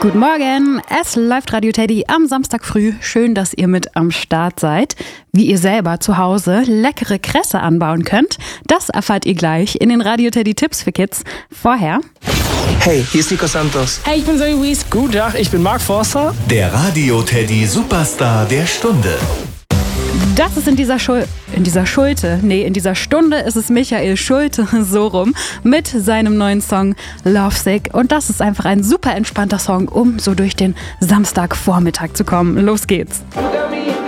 Guten Morgen, es läuft Radio Teddy am Samstag früh. Schön, dass ihr mit am Start seid. Wie ihr selber zu Hause leckere Kresse anbauen könnt, das erfahrt ihr gleich in den Radio Teddy Tipps für Kids. Vorher... Hey, hier ist Nico Santos. Hey, ich bin Zoe Wies. Guten Tag, ich bin Mark Forster. Der Radio Teddy Superstar der Stunde. Das ist in dieser Stunde ist es Michael Schulte, so rum, mit seinem neuen Song Lovesick. Und das ist einfach ein super entspannter Song, um so durch den Samstagvormittag zu kommen. Los geht's.